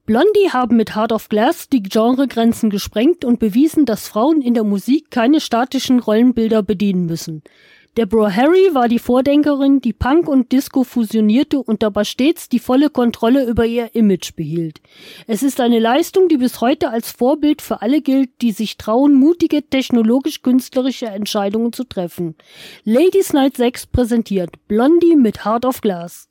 Blondie haben mit Heart of Glass die Genregrenzen gesprengt und bewiesen, dass Frauen in der Musik keine statischen Rollenbilder bedienen müssen. Deborah Harry war die Vordenkerin, die Punk und Disco fusionierte und dabei stets die volle Kontrolle über ihr Image behielt. Es ist eine Leistung, die bis heute als Vorbild für alle gilt, die sich trauen, mutige, technologisch-künstlerische Entscheidungen zu treffen. Ladies Night 6 präsentiert Blondie mit Heart of Glass.